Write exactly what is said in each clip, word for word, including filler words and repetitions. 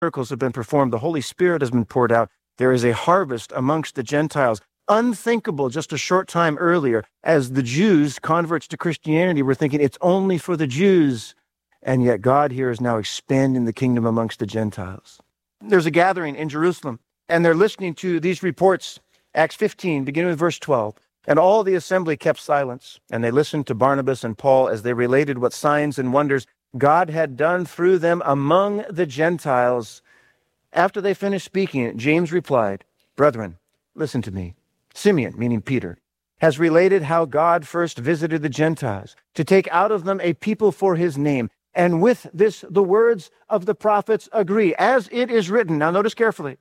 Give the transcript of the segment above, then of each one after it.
miracles have been performed. The Holy Spirit has been poured out. There is a harvest amongst the Gentiles, unthinkable just a short time earlier, as the Jews, converts to Christianity, were thinking it's only for the Jews. And yet God here is now expanding the kingdom amongst the Gentiles. There's a gathering in Jerusalem, and they're listening to these reports. Acts fifteen, beginning with verse twelve. And all the assembly kept silence, and they listened to Barnabas and Paul as they related what signs and wonders God had done through them among the Gentiles. After they finished speaking, James replied, "Brethren, listen to me. Simeon," meaning Peter, "has related how God first visited the Gentiles to take out of them a people for his name. And with this, the words of the prophets agree, as it is written." Now notice carefully.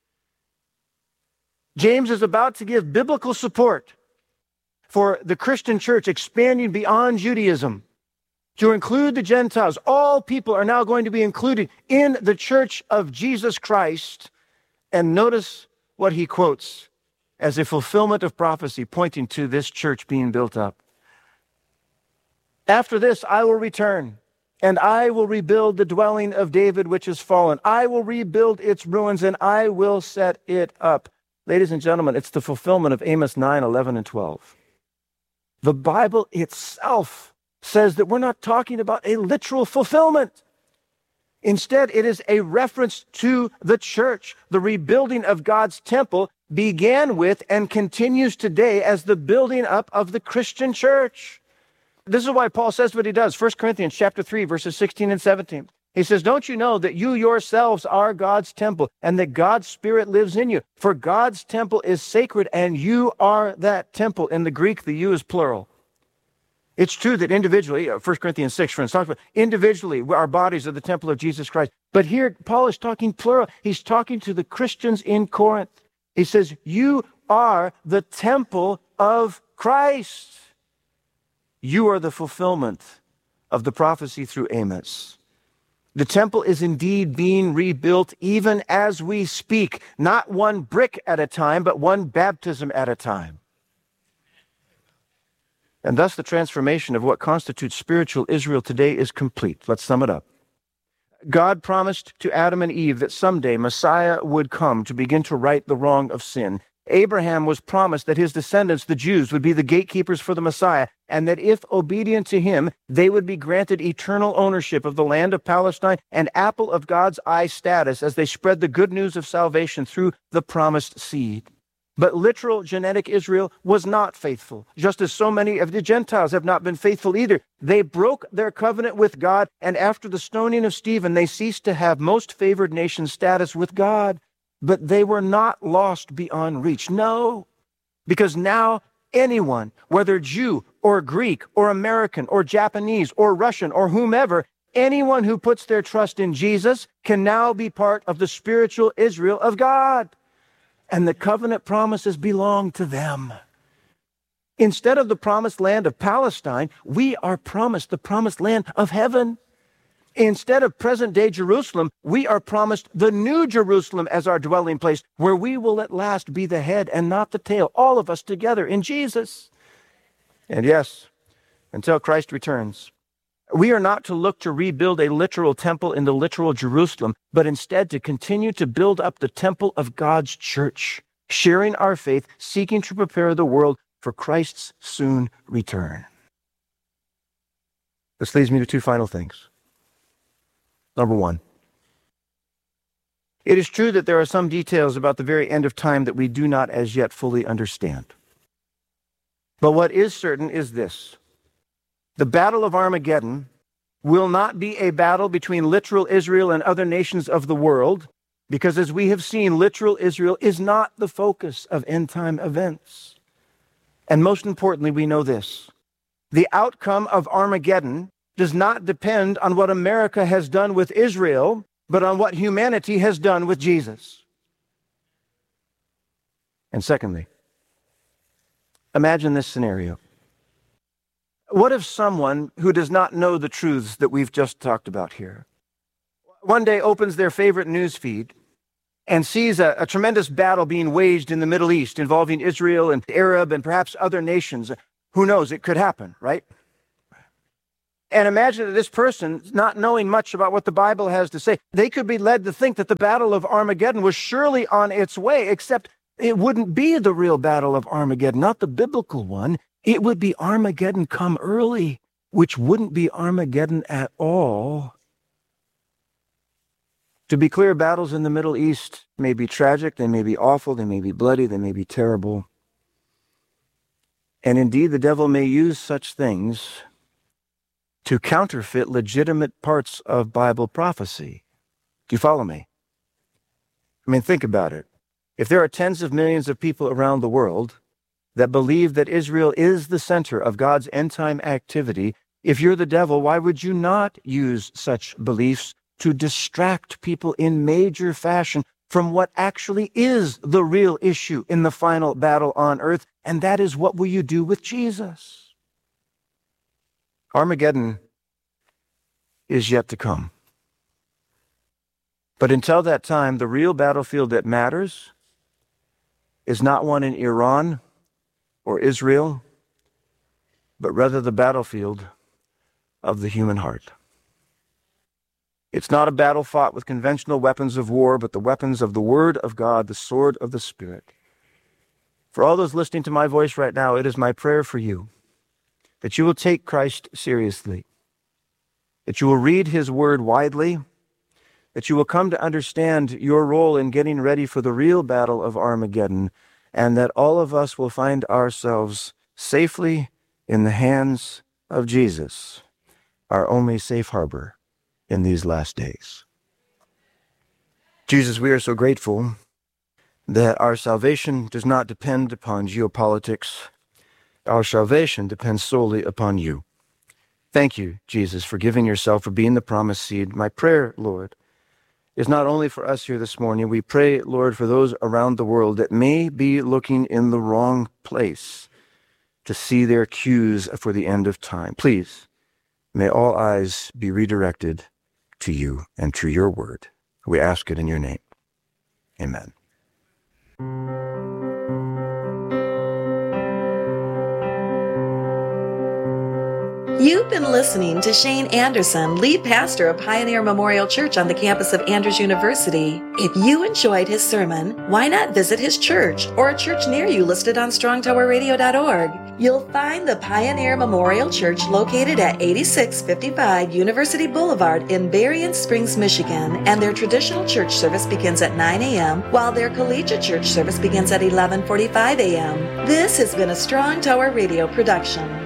James is about to give biblical support for the Christian church expanding beyond Judaism to include the Gentiles. All people are now going to be included in the church of Jesus Christ. And notice what he quotes as a fulfillment of prophecy pointing to this church being built up. "After this, I will return, and I will rebuild the dwelling of David which is fallen. I will rebuild its ruins, and I will set it up." Ladies and gentlemen, it's the fulfillment of Amos nine, eleven, and twelve. The Bible itself says that we're not talking about a literal fulfillment. Instead, it is a reference to the church. The rebuilding of God's temple began with and continues today as the building up of the Christian church. This is why Paul says what he does. First Corinthians chapter three, verses sixteen and seventeen. He says, "Don't you know that you yourselves are God's temple and that God's Spirit lives in you? For God's temple is sacred and you are that temple." In the Greek, the you is plural. It's true that individually, First Corinthians six, for instance, talks about individually, our bodies are the temple of Jesus Christ. But here, Paul is talking plural. He's talking to the Christians in Corinth. He says, you are the temple of Christ. You are the fulfillment of the prophecy through Amos. The temple is indeed being rebuilt even as we speak, not one brick at a time, but one baptism at a time. And thus the transformation of what constitutes spiritual Israel today is complete. Let's sum it up. God promised to Adam and Eve that someday Messiah would come to begin to right the wrong of sin. Abraham was promised that his descendants, the Jews, would be the gatekeepers for the Messiah, and that if obedient to him, they would be granted eternal ownership of the land of Palestine and apple of God's eye status as they spread the good news of salvation through the promised seed. But literal genetic Israel was not faithful, just as so many of the Gentiles have not been faithful either. They broke their covenant with God, and after the stoning of Stephen, they ceased to have most favored nation status with God. But they were not lost beyond reach. No, because now anyone, whether Jew or Greek or American or Japanese or Russian or whomever, anyone who puts their trust in Jesus can now be part of the spiritual Israel of God. And the covenant promises belong to them. Instead of the promised land of Palestine, we are promised the promised land of heaven. Instead of present-day Jerusalem, we are promised the new Jerusalem as our dwelling place, where we will at last be the head and not the tail, all of us together in Jesus. And yes, until Christ returns, we are not to look to rebuild a literal temple in the literal Jerusalem, but instead to continue to build up the temple of God's church, sharing our faith, seeking to prepare the world for Christ's soon return. This leads me to two final things. Number one, it is true that there are some details about the very end of time that we do not as yet fully understand. But what is certain is this: the battle of Armageddon will not be a battle between literal Israel and other nations of the world, because as we have seen, literal Israel is not the focus of end-time events. And most importantly, we know this: the outcome of Armageddon does not depend on what America has done with Israel, but on what humanity has done with Jesus. And secondly, imagine this scenario. What if someone who does not know the truths that we've just talked about here one day opens their favorite news feed and sees a, a tremendous battle being waged in the Middle East involving Israel and Arab and perhaps other nations? Who knows? It could happen, right? And imagine that this person, not knowing much about what the Bible has to say, they could be led to think that the Battle of Armageddon was surely on its way, except it wouldn't be the real Battle of Armageddon, not the biblical one. It would be Armageddon come early, which wouldn't be Armageddon at all. To be clear, battles in the Middle East may be tragic, they may be awful, they may be bloody, they may be terrible. And indeed, the devil may use such things to counterfeit legitimate parts of Bible prophecy. Do you follow me? I mean, think about it. If there are tens of millions of people around the world that believe that Israel is the center of God's end-time activity, if you're the devil, why would you not use such beliefs to distract people in major fashion from what actually is the real issue in the final battle on earth? And that is, what will you do with Jesus? Armageddon is yet to come. But until that time, the real battlefield that matters is not one in Iran or Israel, but rather the battlefield of the human heart. It's not a battle fought with conventional weapons of war, but the weapons of the Word of God, the sword of the Spirit. For all those listening to my voice right now, it is my prayer for you that you will take Christ seriously, that you will read his word widely, that you will come to understand your role in getting ready for the real battle of Armageddon, and that all of us will find ourselves safely in the hands of Jesus, our only safe harbor in these last days. Jesus, we are so grateful that our salvation does not depend upon geopolitics. Our salvation depends solely upon you. Thank you, Jesus, for giving yourself, for being the promised seed. My prayer, Lord, is not only for us here this morning. We pray, Lord, for those around the world that may be looking in the wrong place to see their cues for the end of time. Please, may all eyes be redirected to you and to your word. We ask it in your name. Amen. You've been listening to Shane Anderson, lead pastor of Pioneer Memorial Church on the campus of Andrews University. If you enjoyed his sermon, why not visit his church or a church near you listed on strong tower radio dot org? You'll find the Pioneer Memorial Church located at eighty-six fifty-five University Boulevard in Berrien Springs, Michigan, and their traditional church service begins at nine a.m., while their collegiate church service begins at eleven forty-five a.m. This has been a Strong Tower Radio production.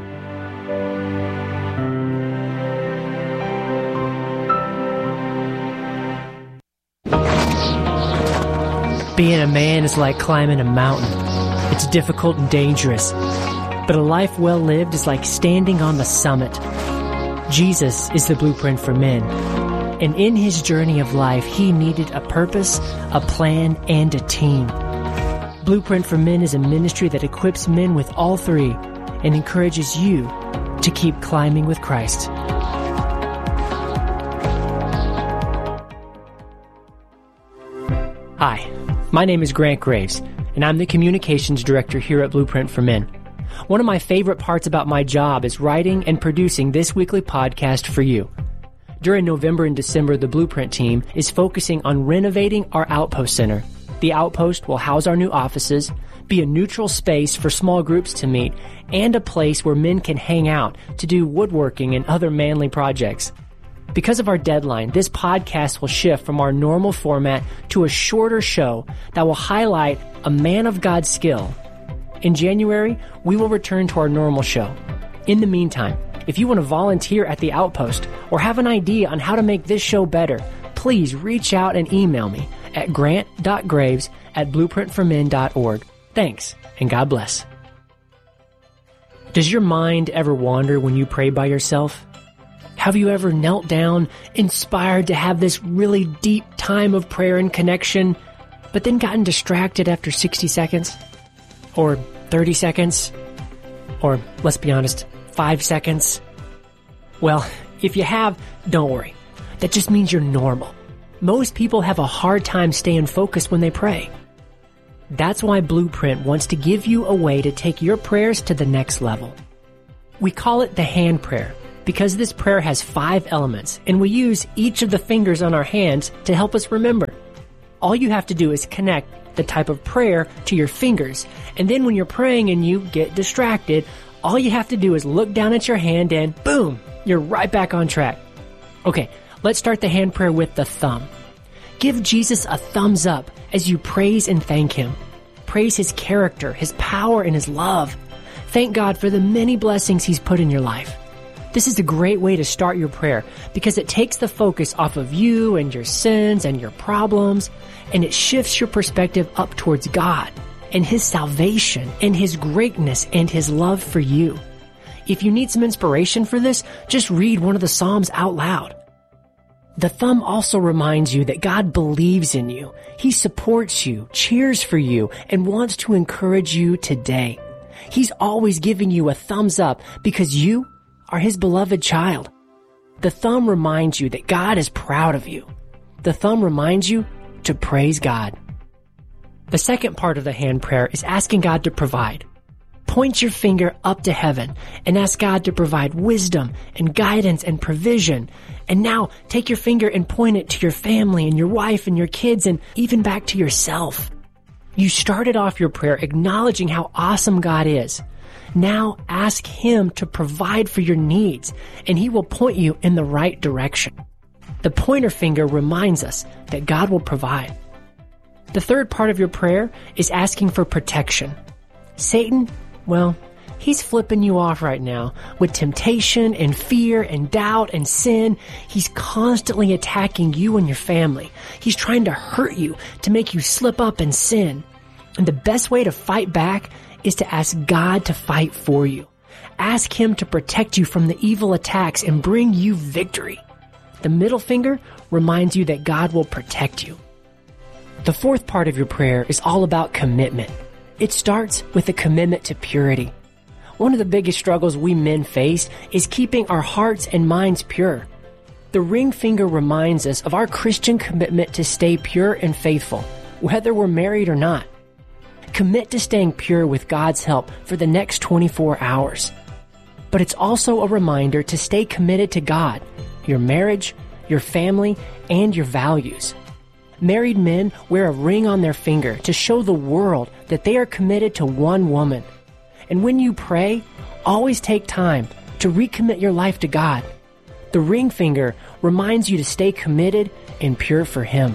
Being a man is like climbing a mountain. It's difficult and dangerous. But a life well lived is like standing on the summit. Jesus is the blueprint for men. And in his journey of life, he needed a purpose, a plan, and a team. Blueprint for Men is a ministry that equips men with all three and encourages you to keep climbing with Christ. Hi. My name is Grant Graves, and I'm the Communications Director here at Blueprint for Men. One of my favorite parts about my job is writing and producing this weekly podcast for you. During November and December, the Blueprint team is focusing on renovating our Outpost Center. The Outpost will house our new offices, be a neutral space for small groups to meet, and a place where men can hang out to do woodworking and other manly projects. Because of our deadline, this podcast will shift from our normal format to a shorter show that will highlight a man of God's skill. In January, we will return to our normal show. In the meantime, if you want to volunteer at the Outpost or have an idea on how to make this show better, please reach out and email me at grant dot graves at blueprint for men dot org. Thanks, and God bless. Does your mind ever wander when you pray by yourself? Have you ever knelt down, inspired to have this really deep time of prayer and connection, but then gotten distracted after sixty seconds? Or thirty seconds? Or, let's be honest, five seconds? Well, if you have, don't worry. That just means you're normal. Most people have a hard time staying focused when they pray. That's why Blueprint wants to give you a way to take your prayers to the next level. We call it the hand prayer, because this prayer has five elements, and we use each of the fingers on our hands to help us remember. All you have to do is connect the type of prayer to your fingers, and then when you're praying and you get distracted, all you have to do is look down at your hand and boom, you're right back on track. Okay, let's start the hand prayer with the thumb. Give Jesus a thumbs up as you praise and thank Him. Praise His character, His power, and His love. Thank God for the many blessings He's put in your life. This is a great way to start your prayer because it takes the focus off of you and your sins and your problems, and it shifts your perspective up towards God and His salvation and His greatness and His love for you. If you need some inspiration for this, just read one of the Psalms out loud. The thumb also reminds you that God believes in you. He supports you, cheers for you, and wants to encourage you today. He's always giving you a thumbs up because you are His beloved child. The thumb reminds you that God is proud of you. The thumb reminds you to praise God. The second part of the hand prayer is asking God to provide. Point your finger up to heaven and ask God to provide wisdom and guidance and provision. And now take your finger and point it to your family and your wife and your kids and even back to yourself. You started off your prayer acknowledging how awesome God is. Now ask Him to provide for your needs, and He will point you in the right direction. The pointer finger reminds us that God will provide. The third part of your prayer is asking for protection. Satan, well, he's flipping you off right now with temptation and fear and doubt and sin. He's constantly attacking you and your family. He's trying to hurt you, to make you slip up and sin. And the best way to fight back is to ask God to fight for you. Ask Him to protect you from the evil attacks and bring you victory. The middle finger reminds you that God will protect you. The fourth part of your prayer is all about commitment. It starts with a commitment to purity. One of the biggest struggles we men face is keeping our hearts and minds pure. The ring finger reminds us of our Christian commitment to stay pure and faithful, whether we're married or not. Commit to staying pure with God's help for the next twenty-four hours. But it's also a reminder to stay committed to God, your marriage, your family, and your values. Married men wear a ring on their finger to show the world that they are committed to one woman. And when you pray, always take time to recommit your life to God. The ring finger reminds you to stay committed and pure for Him.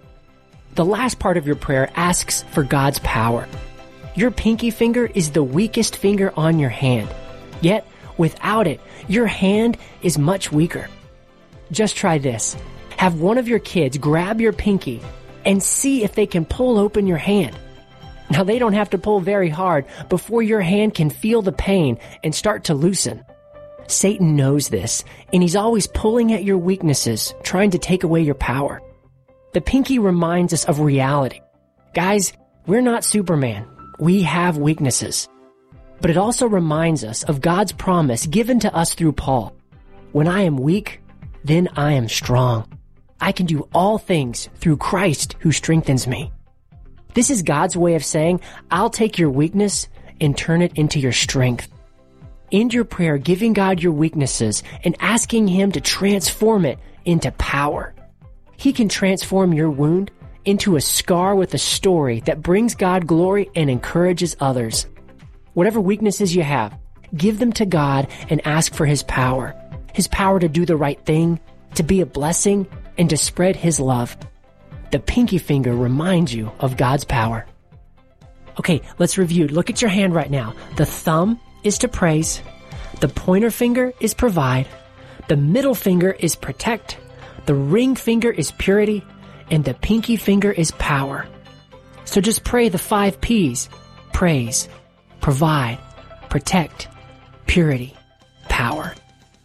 The last part of your prayer asks for God's power. Your pinky finger is the weakest finger on your hand. Yet, without it, your hand is much weaker. Just try this. Have one of your kids grab your pinky and see if they can pull open your hand. Now, they don't have to pull very hard before your hand can feel the pain and start to loosen. Satan knows this, and he's always pulling at your weaknesses, trying to take away your power. The pinky reminds us of reality. Guys, we're not Superman. We have weaknesses. But it also reminds us of God's promise given to us through Paul. When I am weak, then I am strong. I can do all things through Christ who strengthens me. This is God's way of saying, I'll take your weakness and turn it into your strength. End your prayer giving God your weaknesses and asking Him to transform it into power. He can transform your wound into a scar with a story that brings God glory and encourages others. Whatever weaknesses you have, give them to God and ask for His power. His power to do the right thing, to be a blessing, and to spread His love. The pinky finger reminds you of God's power. Okay, let's review. Look at your hand right now. The thumb is to praise. The pointer finger is provide. The middle finger is protect. The ring finger is purity. And the pinky finger is power. So just pray the five P's. Praise, provide, protect, purity, power.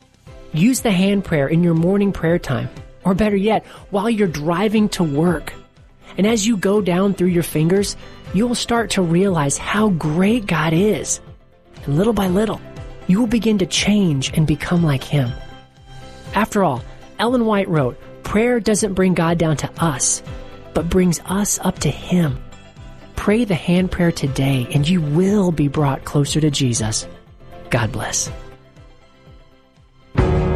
Use the hand prayer in your morning prayer time. Or better yet, while you're driving to work. And as you go down through your fingers, you'll start to realize how great God is. And little by little, you will begin to change and become like Him. After all, Ellen White wrote, prayer doesn't bring God down to us, but brings us up to Him. Pray the hand prayer today, and you will be brought closer to Jesus. God bless.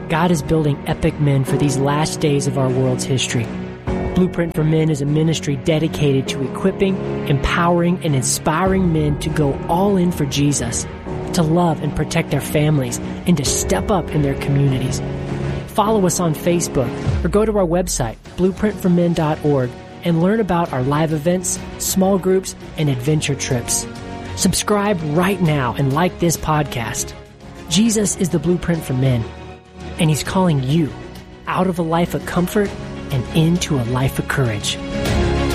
God is building epic men for these last days of our world's history. Blueprint for Men is a ministry dedicated to equipping, empowering, and inspiring men to go all in for Jesus, to love and protect their families, and to step up in their communities. Follow us on Facebook or go to our website, blueprint for men dot org, and learn about our live events, small groups, and adventure trips. Subscribe right now and like this podcast. Jesus is the blueprint for men, and He's calling you out of a life of comfort and into a life of courage.